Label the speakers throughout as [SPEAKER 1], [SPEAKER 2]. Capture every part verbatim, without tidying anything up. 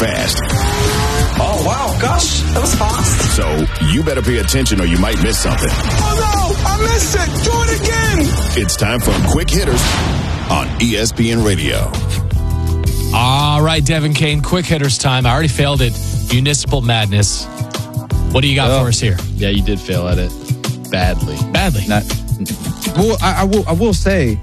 [SPEAKER 1] fast.
[SPEAKER 2] Oh, wow, gosh, that was fast.
[SPEAKER 1] So you better pay attention or you might miss something.
[SPEAKER 2] Oh, no, I missed it. Do it again.
[SPEAKER 1] It's time for Quick Hitters on E S P N Radio.
[SPEAKER 3] All right, Devin Kane, quick hitters time. I already failed it. Municipal Madness. What do you got oh. for us here?
[SPEAKER 4] Yeah, you did fail at it. Badly.
[SPEAKER 3] Badly.
[SPEAKER 5] Not, well, I, I will I will say,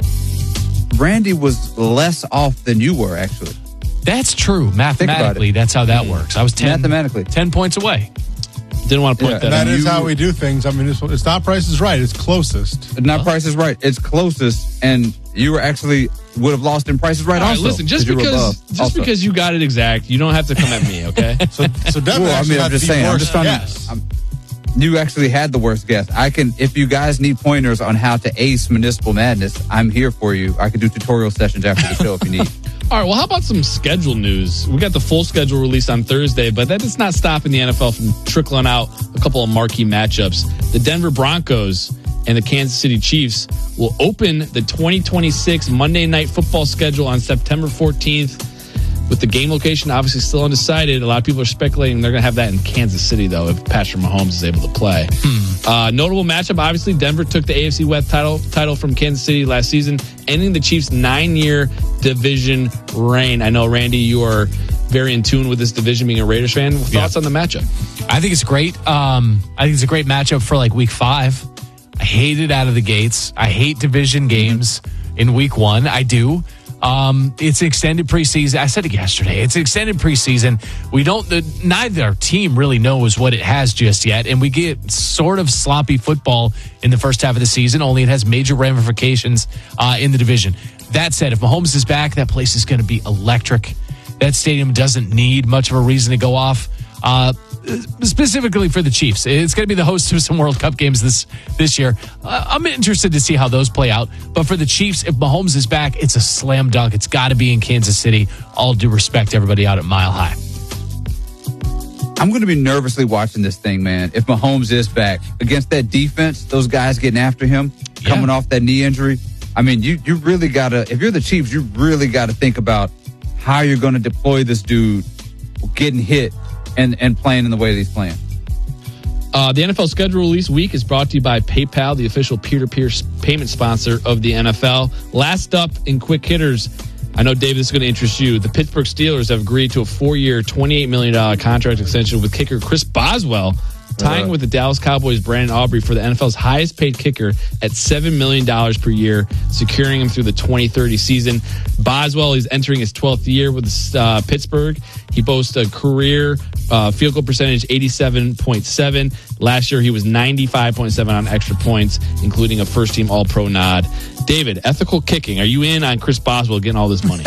[SPEAKER 5] Randy was less off than you were, actually.
[SPEAKER 3] That's true. Mathematically, that's how that works. I was ten,
[SPEAKER 5] Mathematically.
[SPEAKER 3] ten points away.
[SPEAKER 4] Didn't want to point
[SPEAKER 6] yeah,
[SPEAKER 4] that out.
[SPEAKER 6] That is
[SPEAKER 4] you,
[SPEAKER 6] how we do things. I mean, it's, it's not Price is Right. It's closest.
[SPEAKER 5] It's not oh. Price is Right. It's closest, and you were actually would have lost in Price is Right.
[SPEAKER 4] All right,
[SPEAKER 5] also,
[SPEAKER 4] listen, just because just also. because you got it exact, you don't have to come at me, okay?
[SPEAKER 6] so, so Devin
[SPEAKER 5] well, I mean, I'm just saying. I'm just trying
[SPEAKER 6] guess.
[SPEAKER 5] to. I'm, you actually had the worst guess. I can, if you guys need pointers on how to ace Municipal Madness, I'm here for you. I can do tutorial sessions after the show if you need.
[SPEAKER 4] All right, well, how about some schedule news? We got the full schedule released on Thursday, but that is not stopping the N F L from trickling out a couple of marquee matchups. The Denver Broncos and the Kansas City Chiefs will open the twenty twenty-six Monday Night Football schedule on September fourteenth. With the game location obviously still undecided, a lot of people are speculating they're going to have that in Kansas City, though, if Patrick Mahomes is able to play. Hmm. Uh, notable matchup, obviously, Denver took the A F C West title title from Kansas City last season, ending the Chiefs' nine-year division reign. I know, Randy, you are very in tune with this division, being a Raiders fan. Thoughts yeah. on the matchup?
[SPEAKER 3] I think it's great. Um, I think it's a great matchup for, like, week five. I hate it out of the gates. I hate division games in week one. I do. Um, it's extended preseason. I said it yesterday. It's extended preseason. We don't, the, neither team really knows what it has just yet. And we get sort of sloppy football in the first half of the season, only it has major ramifications uh, in the division. That said, if Mahomes is back, that place is going to be electric. That stadium doesn't need much of a reason to go off. Uh, specifically for the Chiefs, it's going to be the host of some World Cup games this this year. Uh, I'm interested to see how those play out. But for the Chiefs, if Mahomes is back, it's a slam dunk. It's got to be in Kansas City. All due respect to everybody out at Mile High.
[SPEAKER 5] I'm going to be nervously watching this thing, man. If Mahomes is back against that defense, those guys getting after him, yeah. coming off that knee injury. I mean, you you really got to, if you're the Chiefs, you really got to think about how you're going to deploy this dude getting hit and, and playing in the way that he's playing.
[SPEAKER 4] Uh, the N F L schedule release week is brought to you by PayPal, the official peer-to-peer payment sponsor of the N F L. Last up in Quick Hitters, I know, Dave, this is going to interest you. The Pittsburgh Steelers have agreed to a four-year, twenty-eight million dollars contract extension with kicker Chris Boswell, tying uh, with the Dallas Cowboys' Brandon Aubrey for the N F L's highest-paid kicker at seven million dollars per year, securing him through the twenty thirty season. Boswell is entering his twelfth year with uh, Pittsburgh. He boasts a career uh, field goal percentage eighty-seven point seven. Last year, he was ninety-five point seven on extra points, including a first-team All-Pro nod. David, ethical kicking. Are you in on Chris Boswell getting all this money?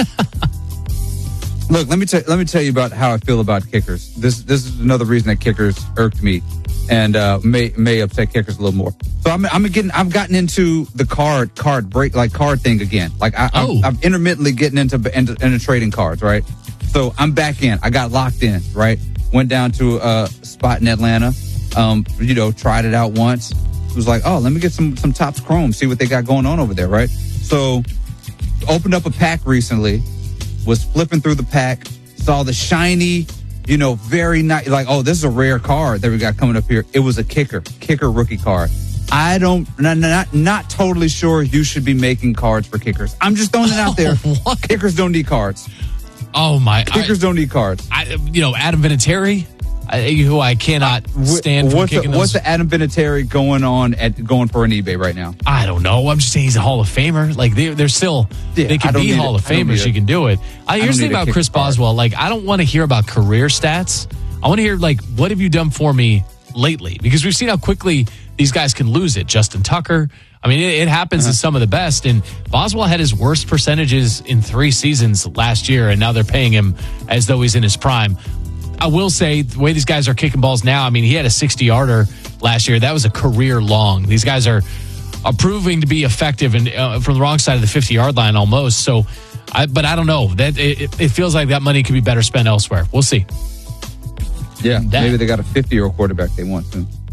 [SPEAKER 5] Look, let me tell let me tell you about how I feel about kickers. This this is another reason that kickers irked me, and uh, may may upset kickers a little more. So I'm I'm getting I've gotten into the card card break like card thing again. Like I,
[SPEAKER 3] oh.
[SPEAKER 5] I'm, I'm intermittently getting into, into into trading cards, right? So I'm back in. I got locked in, right? Went down to a spot in Atlanta. Um, you know, tried it out once. It was like, oh, let me get some some Topps Chrome, see what they got going on over there, right? So opened up a pack recently. Was flipping through the pack, saw the shiny, you know, very nice, like, oh, this is a rare card that we got coming up here. It was a kicker, kicker rookie card. I don't, not, not, not totally sure you should be making cards for kickers. I'm just throwing it out there.
[SPEAKER 3] Oh,
[SPEAKER 5] kickers don't need cards.
[SPEAKER 3] Oh, my.
[SPEAKER 5] Kickers I, don't need cards.
[SPEAKER 3] I, you know, Adam Vinatieri, I, who I cannot stand
[SPEAKER 5] what's
[SPEAKER 3] from kicking
[SPEAKER 5] the,
[SPEAKER 3] those.
[SPEAKER 5] What's the Adam Vinatieri going on at going for an eBay right now?
[SPEAKER 3] I don't know. I'm just saying he's a Hall of Famer. Like, they, they're still, yeah, they can be Hall of Famers. You can do it. Uh, here's the thing about Chris Boswell. Like, I don't want to hear about career stats. I want to hear, like, what have you done for me lately? Because we've seen how quickly these guys can lose it. Justin Tucker. I mean, it, it happens uh-huh. to some of the best. And Boswell had his worst percentages in three seasons last year, and now they're paying him as though he's in his prime. I will say, the way these guys are kicking balls now, I mean, he had a sixty-yarder last year. That was a career long. These guys are, are proving to be effective and uh, from the wrong side of the fifty-yard line almost. So, I, but I don't know. That it, it feels like that money could be better spent elsewhere. We'll see.
[SPEAKER 5] Yeah, that, maybe they got a fifty-year-old quarterback they want soon.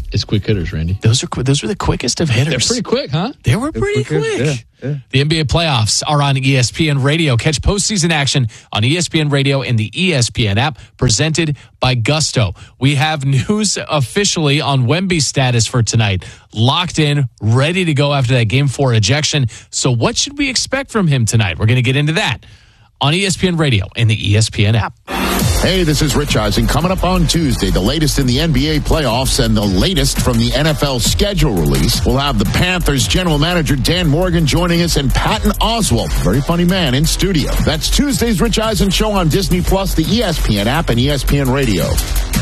[SPEAKER 4] It's quick hitters, Randy.
[SPEAKER 3] Those are qu- those were the quickest of hitters.
[SPEAKER 4] They're pretty quick, huh?
[SPEAKER 3] They were pretty
[SPEAKER 5] quick,
[SPEAKER 3] quick.
[SPEAKER 5] yeah, yeah.
[SPEAKER 3] The N B A playoffs are on E S P N Radio. Catch postseason action on E S P N Radio and the E S P N app, presented by Gusto. We have news officially on Wemby's status for tonight. Locked in, ready to go after that game four ejection. So what should we expect from him tonight? We're going to get into that on E S P N Radio and the E S P N app.
[SPEAKER 1] Hey, this is Rich Eisen. Coming up on Tuesday, the latest in the N B A playoffs and the latest from the N F L schedule release. We'll have the Panthers general manager Dan Morgan joining us and Patton Oswalt, very funny man, in studio. That's Tuesday's Rich Eisen Show on Disney Plus, the E S P N app, and E S P N Radio.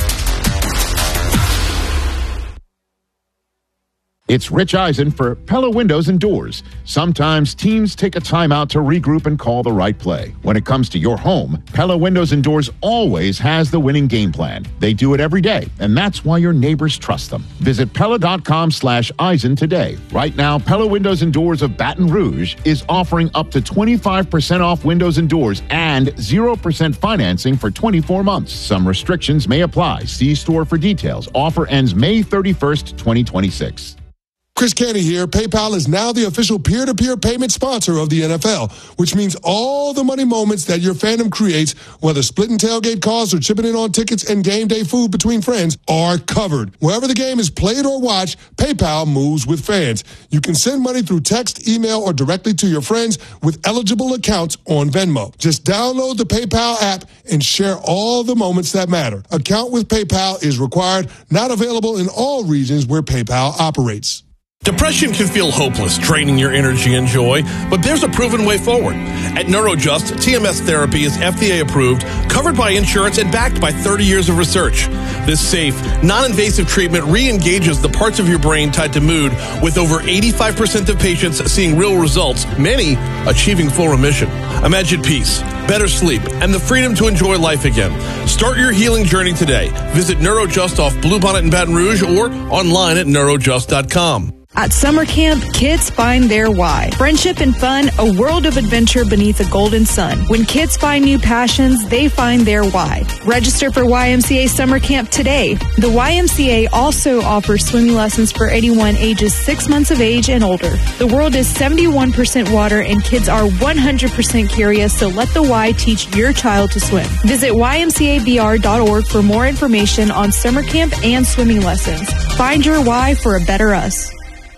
[SPEAKER 1] It's Rich Eisen for Pella Windows and Doors. Sometimes teams take a timeout to regroup and call the right play. When it comes to your home, Pella Windows and Doors always has the winning game plan. They do it every day, and that's why your neighbors trust them. Visit Pella.com slash Eisen today. Right now, Pella Windows and Doors of Baton Rouge is offering up to twenty-five percent off windows and doors and zero percent financing for twenty-four months. Some restrictions may apply. See store for details. Offer ends May thirty-first, twenty twenty-six.
[SPEAKER 7] Chris Canty here. PayPal is now the official peer-to-peer payment sponsor of the N F L, which means all the money moments that your fandom creates, whether splitting tailgate costs or chipping in on tickets and game day food between friends, are covered. Wherever the game is played or watched, PayPal moves with fans. You can send money through text, email, or directly to your friends with eligible accounts on Venmo. Just download the PayPal app and share all the moments that matter. Account with PayPal is required, not available in all regions where PayPal operates.
[SPEAKER 8] Depression can feel hopeless, draining your energy and joy, but there's a proven way forward. At NeuroJust, T M S therapy is F D A approved, covered by insurance, and backed by thirty years of research. This safe, non-invasive treatment re-engages the parts of your brain tied to mood, with over eighty-five percent of patients seeing real results, many achieving full remission. Imagine peace, better sleep, and the freedom to enjoy life again. Start your healing journey today. Visit NeuroJust off Bluebonnet in Baton Rouge or online at neurojust dot com.
[SPEAKER 9] At summer camp, kids find their why. Friendship and fun, a world of adventure beneath a golden sun. When kids find new passions, they find their why. Register for Y M C A Summer Camp today. The Y M C A also offers swimming lessons for anyone ages six months of age and older. The world is seventy-one percent water and kids are one hundred percent curious, so let the Y teach your child to swim. Visit Y M C A B R dot org for more information on summer camp and swimming lessons. Find your why for a better us.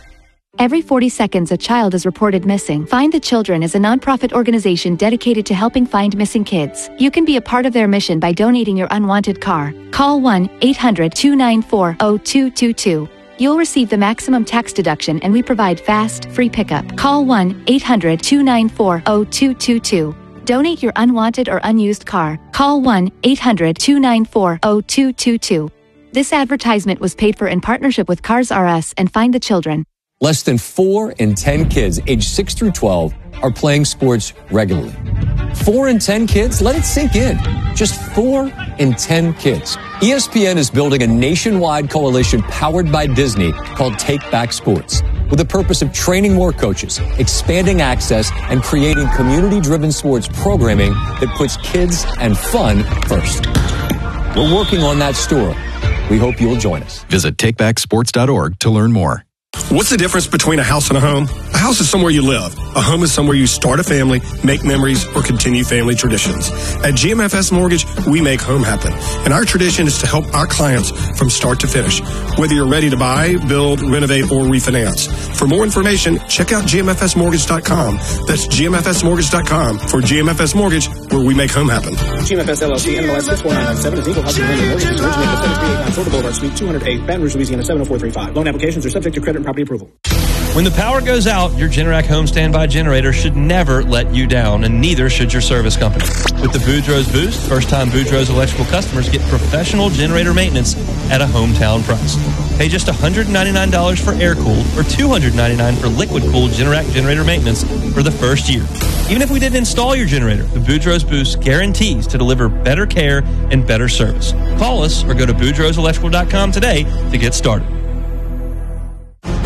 [SPEAKER 10] Every forty seconds, a child is reported missing. Find the Children is a nonprofit organization dedicated to helping find missing kids. You can be a part of their mission by donating your unwanted car. Call one eight hundred two nine four zero two two two. You'll receive the maximum tax deduction, and we provide fast, free pickup. Call one eight hundred two nine four zero two two two. Donate your unwanted or unused car. Call one eight hundred two nine four zero two two two. This advertisement was paid for in partnership with Cars R Us and Find the Children.
[SPEAKER 11] Less than four in ten kids aged six through twelve are playing sports regularly. Four in ten kids? Let it sink in. Just four in ten kids. E S P N is building a nationwide coalition powered by Disney called Take Back Sports, with the purpose of training more coaches, expanding access, and creating community-driven sports programming that puts kids and fun first. We're working on that story. We hope you'll join us.
[SPEAKER 12] Visit take back sports dot org to learn more.
[SPEAKER 13] What's the difference between a house and a home? A house is somewhere you live. A home is somewhere you start a family, make memories, or continue family traditions. At G M F S Mortgage, we make home happen. And our tradition is to help our clients from start to finish, whether you're ready to buy, build, renovate, or refinance. For more information, check out G M F S mortgage dot com. That's G M F S mortgage dot com for G M F S Mortgage, where we make home happen.
[SPEAKER 14] G M F S L L C, N M L S six four nine nine seven, is equal housing lender mortgage, originated at seven three eight nine Florida Boulevard, Suite two oh eight, Baton Rouge, Louisiana seven oh four three five. Loan applications are subject to credit and property approval.
[SPEAKER 15] When the power goes out, your Generac home standby generator should never let you down, and neither should your service company. With the Boudreaux Boost, first-time Boudreaux electrical customers get professional generator maintenance at a hometown price. Pay just one hundred ninety-nine dollars for air-cooled or two hundred ninety-nine dollars for liquid-cooled Generac generator maintenance for the first year. Even if we didn't install your generator, the Boudreaux Boost guarantees to deliver better care and better service. Call us or go to boudreaux electrical dot com today to get started.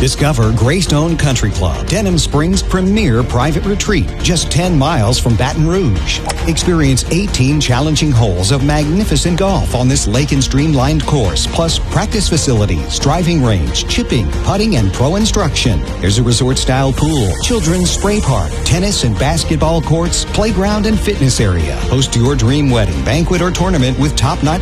[SPEAKER 16] Discover Greystone Country Club, Denham Springs' premier private retreat, just ten miles from Baton Rouge. Experience eighteen challenging holes of magnificent golf on this lake and streamlined course, plus practice facilities, driving range, chipping, putting, and pro instruction. There's a resort-style pool, children's spray park, tennis and basketball courts, playground and fitness area. Host your dream wedding, banquet, or tournament with top-notch